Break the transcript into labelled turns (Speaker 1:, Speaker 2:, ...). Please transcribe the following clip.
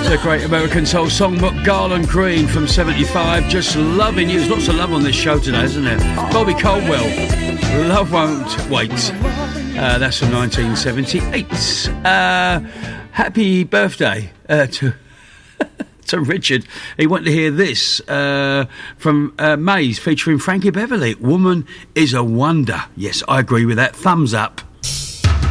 Speaker 1: The great American soul song, Garland Green from 75. Just loving you. There's lots of love on this show today, isn't there? Bobby Caldwell, Love Won't Wait. That's from 1978. Happy birthday to Richard. He wanted to hear this from Maze featuring Frankie Beverly. Woman is a wonder. Yes, I agree with that. Thumbs up.